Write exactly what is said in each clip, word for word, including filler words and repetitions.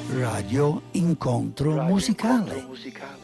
Radio Incontro Radio Musicale. Incontro musicale.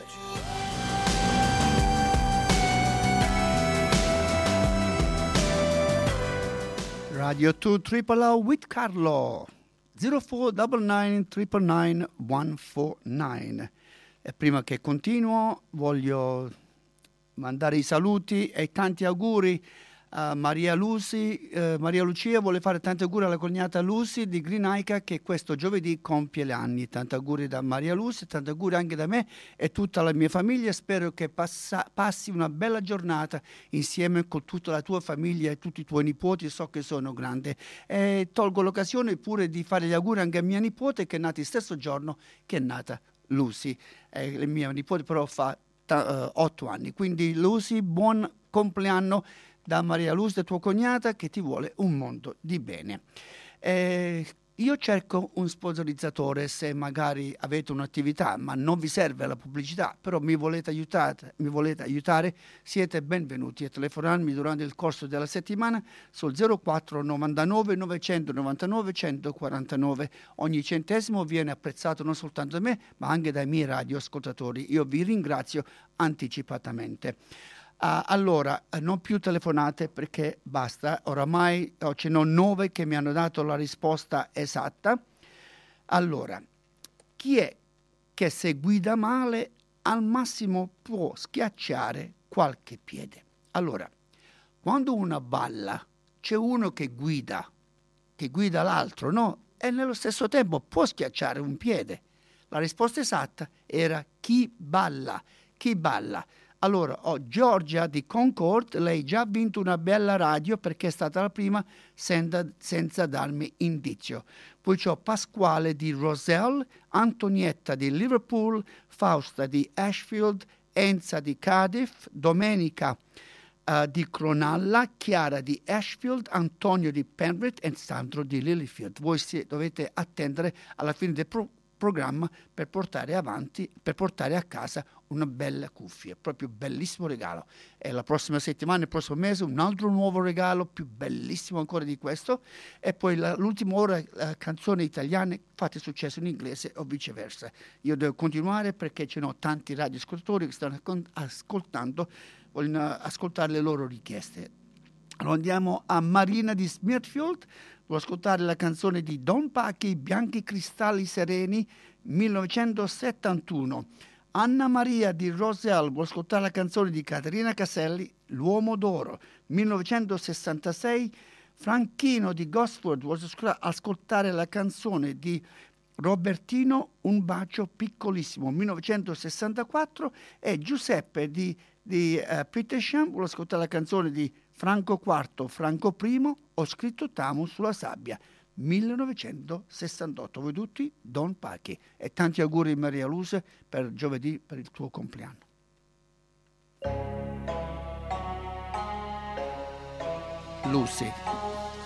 Radio two Triple O with Carlo. zero four nine nine nine nine one four nine. E prima che continuo voglio mandare i saluti e tanti auguri a Maria Lucy. Uh, Maria Lucia vuole fare tanti auguri alla cognata Lucy di Grinaica che questo giovedì compie gli anni. Tanti auguri da Maria Lucy, tanti auguri anche da me e tutta la mia famiglia. Spero che passa, passi una bella giornata insieme con tutta la tua famiglia e tutti i tuoi nipoti. So che sono grandi. E tolgo l'occasione pure di fare gli auguri anche a mia nipote che è nata il stesso giorno che è nata Lucy. Eh, la mia nipote però fa otto anni. Quindi Lucy, buon compleanno da Maria Lucia, tua cognata, che ti vuole un mondo di bene. Eh, io cerco un sponsorizzatore se magari avete un'attività, ma non vi serve la pubblicità, però mi volete aiutare, mi volete aiutare, siete benvenuti a telefonarmi durante il corso della settimana sul zero quattro novantanove novecentonovantanove centoquarantanove. Ogni centesimo viene apprezzato non soltanto da me, ma anche dai miei radioascoltatori. Io vi ringrazio anticipatamente. Uh, allora, non più telefonate perché basta, oramai oh, ce ne ho nove che mi hanno dato la risposta esatta. Allora, chi è che se guida male al massimo può schiacciare qualche piede? Allora, quando una balla c'è uno che guida, che guida l'altro, no? E nello stesso tempo può schiacciare un piede. La risposta esatta era chi balla, chi balla. Allora, oh, Giorgia di Concord, lei già ha vinto una bella radio perché è stata la prima senza, senza darmi indizio. Poi c'ho Pasquale di Roselle, Antonietta di Liverpool, Fausta di Ashfield, Enza di Cardiff, Domenica uh, di Cronalla, Chiara di Ashfield, Antonio di Penrith e Sandro di Lilyfield. Voi si, dovete attendere alla fine del pro- programma per portare avanti, per portare a casa una bella cuffia, proprio bellissimo regalo. E la prossima settimana, il prossimo mese, un altro nuovo regalo più bellissimo ancora di questo. E poi la, l'ultima ora uh, canzoni italiane fatte successo in inglese o viceversa. Io devo continuare perché ci sono tanti radioascoltatori che stanno ascoltando, vogliono ascoltare le loro richieste. Allora andiamo a Marina di Smithfield. Vuoi ascoltare la canzone di Don Pacchi, Bianchi cristalli sereni, millenovecentosettantuno. Anna Maria di Roselle vuole ascoltare la canzone di Caterina Caselli, L'uomo d'oro, millenovecentosessantasei. Franchino di Gosford vuole ascoltare la canzone di Robertino, Un bacio piccolissimo, millenovecentosessantaquattro. E Giuseppe di, di uh, Petersham vuole ascoltare la canzone di Franco quarto, Franco primo, Ho scritto Tamu sulla sabbia, millenovecentosessantotto. Voi tutti, Don Pacchi. E tanti auguri Maria Luce per giovedì, per il tuo compleanno. Lucy.